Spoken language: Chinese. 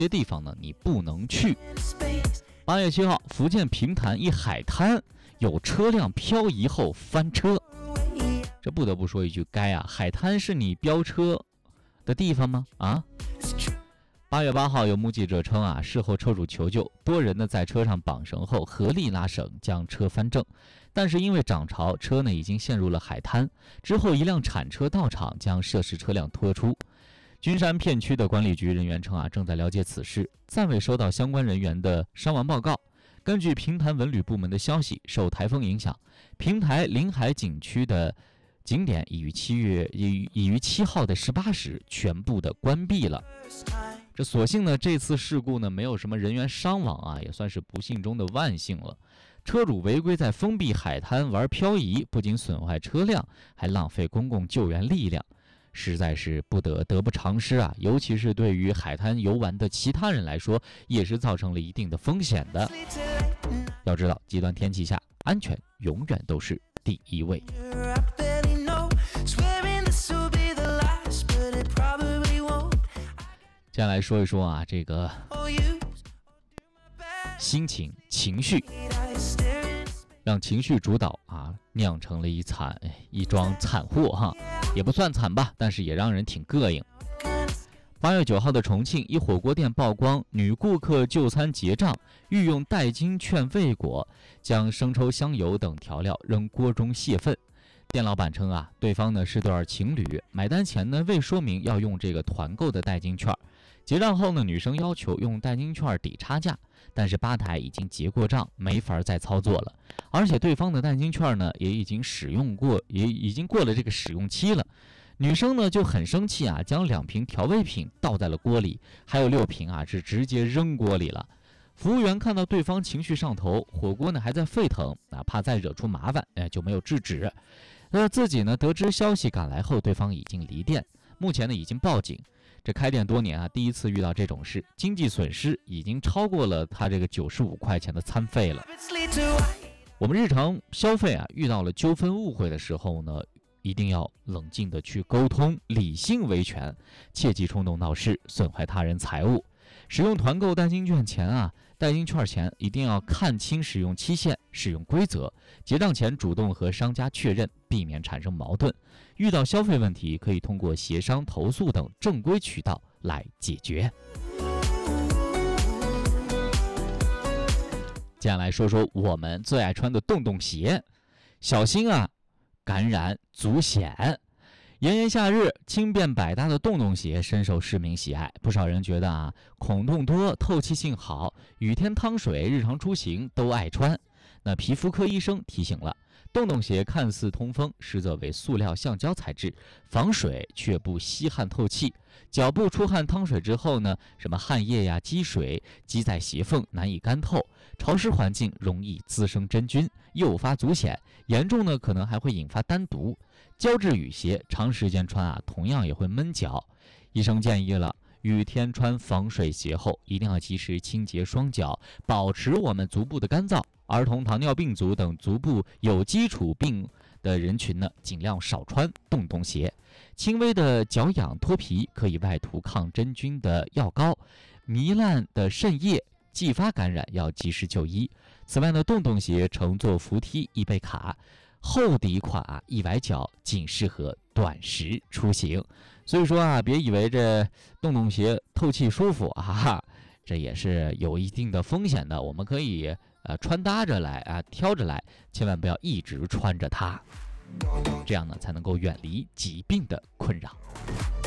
些地方呢你不能去。8月7号，福建平潭一海滩有车辆漂移后翻车，这不得不说一句，该啊，海滩是你飙车的地方吗？啊！8月8号，有目击者称啊，事后车主求救，多人呢在车上绑绳后合力拉绳将车翻正，但是因为涨潮，车呢已经陷入了海滩。之后一辆铲车到场将涉事车辆拖出。君山片区的管理局人员称啊，正在了解此事，暂未收到相关人员的伤亡报告。根据平潭文旅部门的消息，受台风影响，平台临海景区的景点已于7号的18时全部的关闭了。这所幸呢，这次事故呢没有什么人员伤亡啊，也算是不幸中的万幸了。车主违规在封闭海滩玩漂移，不仅损坏车辆，还浪费公共救援力量，实在是得不偿失啊！尤其是对于海滩游玩的其他人来说，也是造成了一定的风险的。要知道，极端天气下，安全永远都是第一位。接下来说一说啊，这个心情、情绪，让情绪主导啊，酿成了一桩惨祸哈，也不算惨吧，但是也让人挺膈应。8月9号的重庆，一火锅店曝光女顾客就餐结账欲用代金券未果，将生抽、香油等调料扔锅中泄愤。店老板称啊，对方呢是对情侣，买单前呢未说明要用这个团购的代金券。结账后呢，女生要求用代金券抵差价，但是吧台已经结过账，没法再操作了。而且对方的代金券呢也已经过了这个使用期了。女生呢就很生气啊，将2瓶调味品倒在了锅里，还有6瓶啊是直接扔锅里了。服务员看到对方情绪上头，火锅呢还在沸腾啊，怕再惹出麻烦，就没有制止。自己呢得知消息赶来后，对方已经离店，目前呢已经报警。这开店多年啊，第一次遇到这种事，经济损失已经超过了他这个95块钱的餐费了。我们日常消费啊，遇到了纠纷误会的时候呢，一定要冷静的去沟通，理性维权，切忌冲动闹事，损坏他人财物。使用团购代金券前一定要看清使用期限、使用规则，结账前主动和商家确认，避免产生矛盾。遇到消费问题，可以通过协商、投诉等正规渠道来解决。接下来说说我们最爱穿的洞洞鞋，小心啊，感染足癣。炎炎夏日，轻便百搭的洞洞鞋深受市民喜爱。不少人觉得啊，孔洞多，透气性好，雨天趟水、日常出行都爱穿。那皮肤科医生提醒了，洞洞鞋看似通风，实则为塑料橡胶材质，防水却不吸汗透气。脚部出汗趟水之后呢，什么汗液呀、积水积在鞋缝，难以干透，潮湿环境容易滋生真菌，诱发足癣，严重呢可能还会引发单毒。胶质雨鞋长时间穿啊，同样也会闷脚。医生建议了，雨天穿防水鞋后，一定要及时清洁双脚，保持我们足部的干燥。儿童、糖尿病足等足部有基础病的人群呢，尽量少穿洞洞鞋。轻微的脚痒脱皮可以外涂抗真菌的药膏，糜烂的渗液继发感染要及时就医。此外呢，洞洞鞋乘坐扶梯易被卡，厚底款啊易崴脚，仅适合短时出行。所以说啊，别以为这洞洞鞋透气舒服啊，这也是有一定的风险的。我们可以穿搭着来啊，挑着来，千万不要一直穿着它，这样呢才能够远离疾病的困扰。